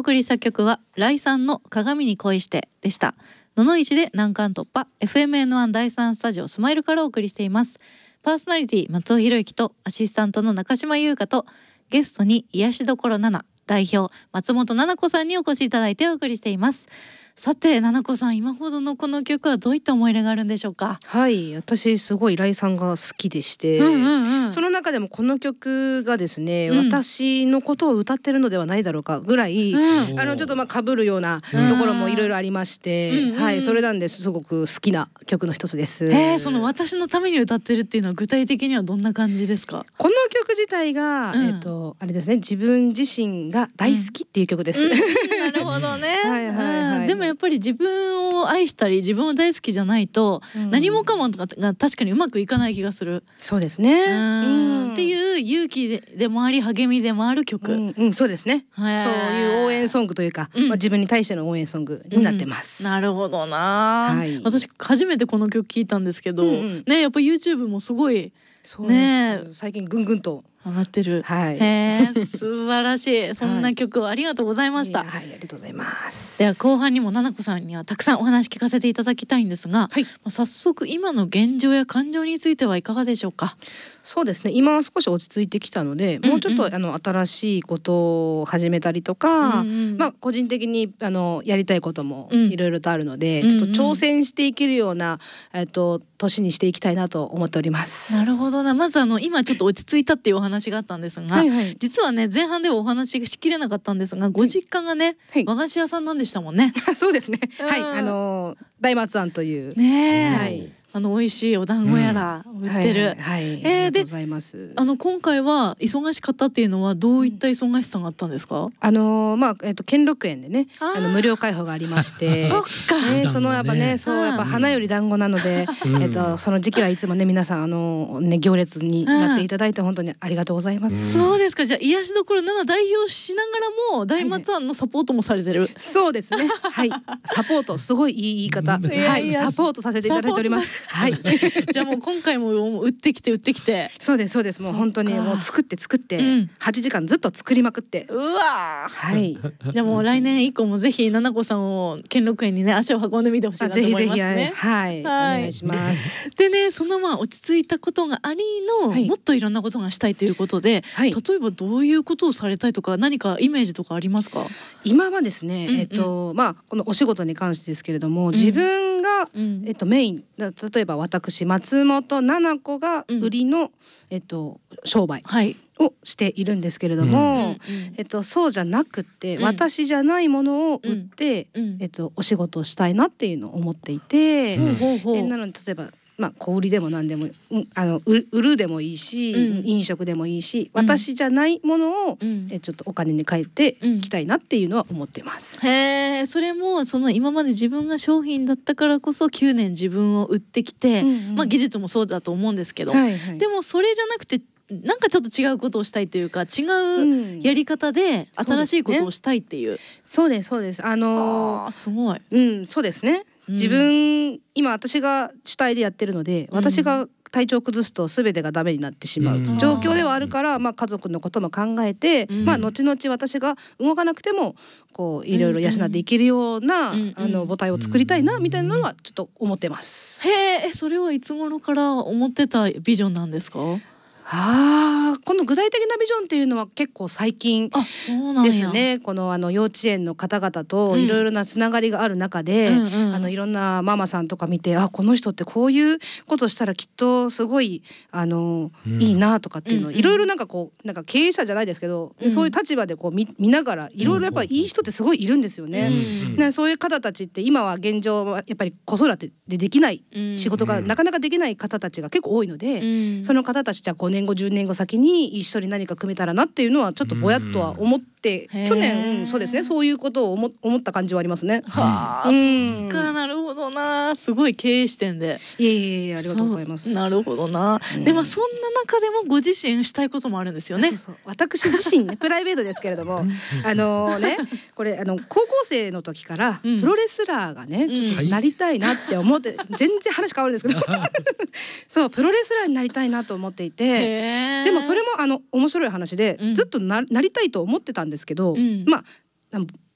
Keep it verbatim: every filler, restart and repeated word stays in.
送りした曲はライさんの鏡に恋してでした。ののいちで難関突破 エフエムエヌワン 第三スタジオスマイルからお送りしています。パーソナリティ松尾博之とアシスタントの中島優香とゲストに癒しどころなな代表松本奈々子さんにお越しいただいてお送りしています。さて奈々子さん、今ほどのこの曲はどういった思い入れがあるんでしょうか？ はい、私すごいライさんが好きでして、うんうんうん、その中でもこの曲がですね、うん、私のことを歌ってるのではないだろうかぐらい、うん、あのちょっとまあ被るようなところもいろいろありまして、うんうん、はい、それなんですごく好きな曲の一つです。 えー、その私のために歌ってるっていうのは具体的にはどんな感じですか？ この曲自体が、うん、えーと、あれですね、自分自身が大好きっていう曲です。うんうん、 なるほどね。 はいはいはい、うん、 でもやっぱり自分を愛したり自分を大好きじゃないと、うん、何もかもが確かにうまくいかない気がする。 そうですね、うん、 っていう勇気 で, でもあり励みでもある曲、 うんうん、そうですね、そういう応援ソングというか、うん、まあ、自分に対しての応援ソングになってます、 うん、なるほどな、はい、私初めてこの曲聞いたんですけど、うんうん、ね、やっぱ YouTube もすごいそうね、最近ぐんぐんと上がってる、 はい、 へー、素晴らしいそんな曲をありがとうございました。 はい、はい、ありがとうございます。 では後半にも奈々子さんにはたくさんお話聞かせていただきたいんですが、はい、早速今の現状や感情についてはいかがでしょうか？ そうですね、今は少し落ち着いてきたので、うんうん、もうちょっとあの新しいことを始めたりとか、うんうん、まあ、個人的にあのやりたいこともいろいろとあるので、うん、ちょっと挑戦していけるような、えっと、年にしていきたいなと思っております。 なるほどな。まずあの今ちょっと落ち着いたっていうお話があったんですが、はいはい、実はね前半ではお話しきれなかったんですが、ご実家がね、はい、和菓子屋さんなんでしたもんね。 そうですね、はい、あの大松庵というね、 はい、 あの美味しいお団子やら売ってる、 うん、はい、はい、えー、ありがとうございます。 あの今回は忙しかったっていうのはどういった忙しさがあったんですか？うん、 あのまあえっ、ー、と兼六園でね、あの無料開放がありましてそっか、 ね、そのやっぱね、そうやっぱ花より団子なので、うん、えっ、ー、とその時期はいつもね皆さんあのね行列になっていただいて本当にありがとうございます。 うん、そうですか。じゃあ癒しどころなな代表しながらも大松庵のサポートもされてる、はい、 そうですね、はい、サポートすごいいい言い方、いやいや、はい、サポートさせていただいております。はい。 じゃあもう今回も売ってきて売ってきてそうですそうです、もう本当にもう作って作って、うん、はちじかんずっと作りまくって、 うわ、 はい、 じゃあもう来年以降もぜひ奈々子さんを兼六園にね足を運んでみてほしいなと思いますね。 ぜひぜひ、はい、はい、お願いします。 でね、そのまあ落ち着いたことがありの、はい、もっといろんなことがしたいということで、はい、例えばどういうことをされたいとか何かイメージとかありますか？ 今はですね、うんうん、えっとまあこのお仕事に関してですけれども、自分が、うん、えっとメイン、例えば私松本奈々子が売りの、うん、えっと商売をしているんですけれども、はい、えっとそうじゃなくて、うん、私じゃないものを売って、うん、えっとお仕事をしたいなっていうのを思っていて、うん、えなので例えばまあ、小売りでも何でも、うん、あの売るでもいいし、うん、飲食でもいいし、私じゃないものを、うん、えちょっとお金に変えていきたいなっていうのは思ってます。 うん、へー、それもその今まで自分が商品だったからこそきゅうねん自分を売ってきて、うんうん、まあ、技術もそうだと思うんですけど、はいはい、でもそれじゃなくてなんかちょっと違うことをしたいというか違うやり方で新しいことをしたいっていう、うん、 そうですそうです、あのー、 あ、すごい、 うん、そうですね、自分、うん、今私が主体でやってるので、私が体調を崩すと全てがダメになってしまう状況ではあるから、まあ、家族のことも考えて、うん、まあ、後々私が動かなくてもこういろいろ養っていけるような、うんうん、あの母体を作りたいなみたいなのはちょっと思ってます。 へえ、それはいつ頃から思ってたビジョンなんですか？ ああ、この具体的なビジョンっていうのは結構最近ですね。このあの幼稚園の方々といろいろなつながりがある中で、うんうんうん、あのいろんなママさんとか見て、あ、この人ってこういうことしたらきっとすごいあの、うん、いいなとかっていうのをいろいろなんかこうなんか経営者じゃないですけど、うん、そういう立場でこう 見, 見ながらいろいろやっぱりいい人ってすごいいるんですよね。うんうん、ね、そういう方たちって今は現状はやっぱり子育てでできない、うん、仕事がなかなかできない方たちが結構多いので、うん、その方たちじゃごねんごじゅうねんご先に一緒に何か組めたらなっていうのはちょっとぼやっとは思って、去年、うん、そうですね、そういうことを 思, 思った感じはありますね。 はあ、うん、そっか、なるほどな、すごい経営視点で。 いえいえいえ、ありがとうございます。 なるほどな、うん、でもそんな中でもご自身したいこともあるんですよね。 そうそう、私自身ねプライベートですけれどもあのね、これあの高校生の時からプロレスラーがね、うん、ちょっとなりたいなって思って、うん、全然話変わるんですけどそう、プロレスラーになりたいなと思っていて、でもそれもあの面白い話で、うん、ずっと な, なりたいと思ってたんですけど、うん、まあ